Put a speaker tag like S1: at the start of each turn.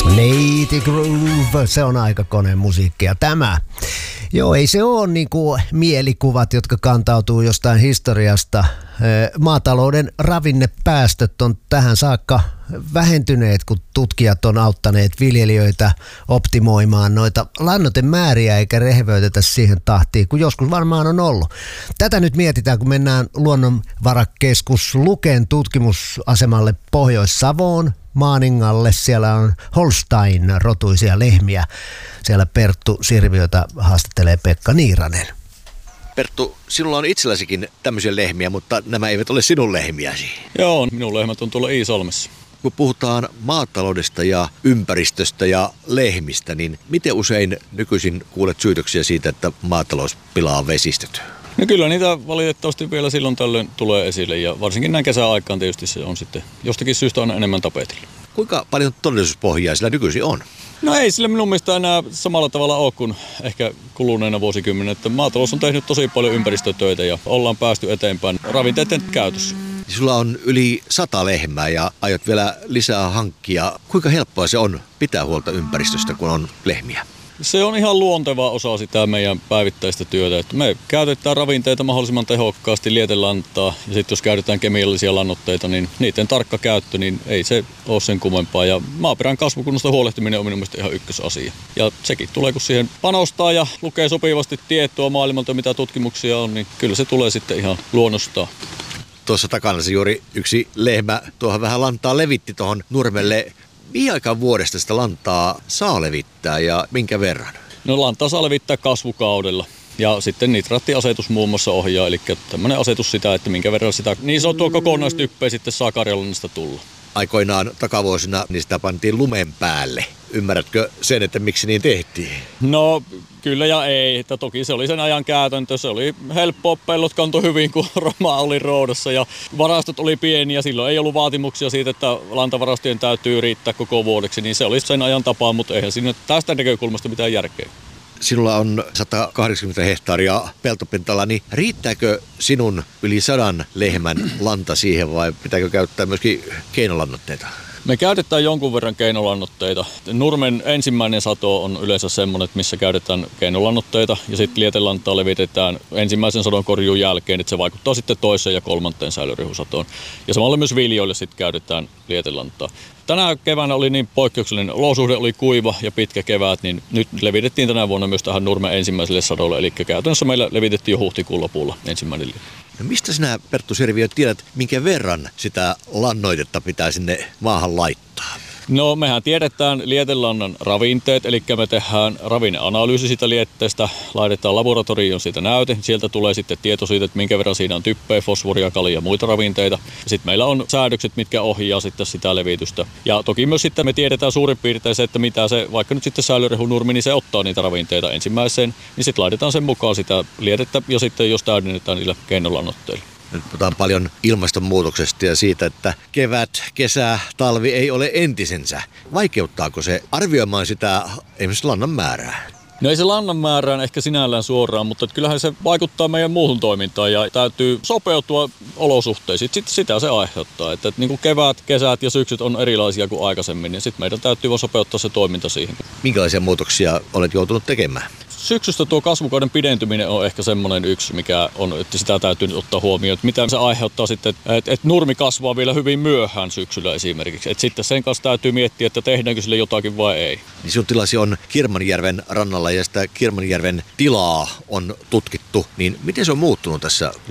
S1: Lady Groove, se on aikakoneen musiikkia tämä. Joo, ei se ole niinku mielikuvat, jotka kantautuu jostain historiasta. Maatalouden ravinnepäästöt on tähän saakka vähentyneet, kun tutkijat on auttaneet viljelijöitä optimoimaan noita lannoitemääriä eikä rehevöitetä siihen tahtiin, kun joskus varmaan on ollut. Tätä nyt mietitään, kun mennään Luonnonvarakeskus Luken tutkimusasemalle Pohjois-Savoon, Maaningalle. Siellä on Holstein-rotuisia lehmiä. Siellä Perttu Sirviötä haastattelee Pekka Niiranen.
S2: Perttu, sinulla on itselläsikin tämmöisiä lehmiä, mutta nämä eivät ole sinun lehmiäsi.
S3: Joo, minun lehmät on tuolla Iisalmessa.
S2: Kun puhutaan maataloudesta ja ympäristöstä ja lehmistä, niin miten usein nykyisin kuulet syytöksiä siitä, että maatalous pilaa vesistöt?
S3: No kyllä niitä valitettavasti vielä silloin tällöin tulee esille ja varsinkin näin kesäaikaan tietysti se on sitten jostakin syystä on enemmän tapetilla.
S2: Kuinka paljon todellisuuspohjaa sillä nykyisin on?
S3: No ei sillä minun mielestä enää samalla tavalla ole kuin ehkä kuluneena vuosikymmenen, että maatalous on tehnyt tosi paljon ympäristötöitä ja ollaan päästy eteenpäin ravinteiden käytössä.
S2: Sulla on yli 100 lehmää ja aiot vielä lisää hankkia. Kuinka helppoa se on pitää huolta ympäristöstä, kun on lehmiä?
S3: Se on ihan luonteva osa sitä meidän päivittäistä työtä. Että me käytetään ravinteita mahdollisimman tehokkaasti, lietelantaa ja sitten jos käytetään kemiallisia lannoitteita, niin niiden tarkka käyttö, niin ei se ole sen kummempaa. Ja maaperän kasvukunnosta huolehtiminen on minun mielestä ihan ykkösasia. Ja sekin tulee, kun siihen panostaa ja lukee sopivasti tietoa maailmalta, mitä tutkimuksia on, niin kyllä se tulee sitten ihan luonnostaan.
S2: Tuossa takana se juuri yksi lehmä tuohon vähän lantaa levitti tuohon nurmelle. Mihin aikaan vuodesta sitä lantaa saa levittää ja minkä verran?
S3: No lantaa saa levittää kasvukaudella ja sitten nitraattiasetus muun muassa ohjaa, eli tämmöinen asetus sitä, että minkä verran sitä niin sanottua kokonaistyppeä sitten saa karjalannasta tulla.
S2: Aikoinaan takavuosina niin sitä pantiin lumen päälle. Ymmärrätkö sen, että miksi niin tehtiin?
S3: No kyllä ja ei. Että toki se oli sen ajan käytäntö. Se oli helppoa, pellot kantoi hyvin, kun Roma oli roudassa ja varastot oli pieniä. Silloin ei ollut vaatimuksia siitä, että lantavarastojen täytyy riittää koko vuodeksi. Niin se oli sen ajan tapa, mutta eihän siinä tästä näkökulmasta mitään järkeä.
S2: Sinulla on 180 hehtaaria peltopintalla, niin riittääkö sinun yli 100 lehmän lanta siihen vai pitääkö käyttää myöskin keinolannoitteita?
S3: Me käytetään jonkun verran keinolannoitteita. Nurmen ensimmäinen sato on yleensä semmoinen, missä käytetään keinolannoitteita ja sitten lietelantaa levitetään ensimmäisen sadon korjuun jälkeen, että se vaikuttaa sitten toiseen ja kolmanteen säilörehusatoon. Ja samalla myös viljoille sitten käytetään lietelantaa. Tänä keväänä oli niin poikkeuksellinen olosuhde, oli kuiva ja pitkä kevät, niin nyt levitettiin tänä vuonna myös tähän Nurmen ensimmäiselle sadolle, eli käytännössä meillä levitettiin jo huhtikuun lopulla ensimmäinen liina.
S2: No mistä sinä, Perttu Sirviö, tiedät, minkä verran sitä lannoitetta pitää sinne maahan laittaa?
S3: No mehän tiedetään lietelannan ravinteet, eli me tehdään ravinneanalyysi siitä lietteestä, laitetaan laboratorioon siitä näyte, sieltä tulee sitten tieto siitä, että minkä verran siinä on typpeä, fosforia, kalia ja muita ravinteita. Sitten meillä on säädökset, mitkä ohjaa sitten sitä levitystä. Ja toki myös sitten me tiedetään suurin piirtein se, että mitä se, vaikka nyt sitten säilörehunurmi, niin se ottaa niitä ravinteita ensimmäiseen, niin sitten laitetaan sen mukaan sitä lietettä ja sitten jos täydennetään niillä keinolannoitteilla.
S2: Nyt puhutaan paljon ilmastonmuutoksesta ja siitä, että kevät, kesä, talvi ei ole entisensä. Vaikeuttaako se arvioimaan sitä esimerkiksi lannan määrää?
S3: No ei se lannan määrään ehkä sinällään suoraan, mutta kyllähän se vaikuttaa meidän muuhun toimintaan ja täytyy sopeutua olosuhteisiin. Sitten sitä se aiheuttaa, että niin kuin kevät, kesät ja syksyt on erilaisia kuin aikaisemmin, niin sitten meidän täytyy vaan sopeuttaa se toiminta siihen.
S2: Minkälaisia muutoksia olet joutunut tekemään?
S3: Syksystä tuo kasvukauden pidentyminen on ehkä semmoinen yksi, mikä on, että sitä täytyy nyt ottaa huomioon, että mitä se aiheuttaa sitten, että nurmi kasvaa vielä hyvin myöhään syksyllä esimerkiksi. Että sitten sen kanssa täytyy miettiä, että tehdäänkö sille jotakin vai ei.
S2: Niin sinun tilasi on Kirmanjärven rannalla ja sitä Kirmanjärven tilaa on tutkittu, niin miten se on muuttunut tässä